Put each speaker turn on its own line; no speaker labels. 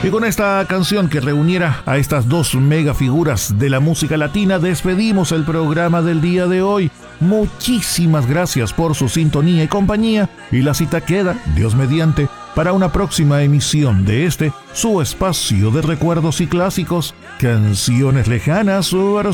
Y con esta canción que reuniera a estas dos mega figuras de la música latina, despedimos el programa del día de hoy. Muchísimas gracias por su sintonía y compañía, y la cita queda, Dios mediante, para una próxima emisión de su espacio de recuerdos y clásicos, Canciones Lejanas, su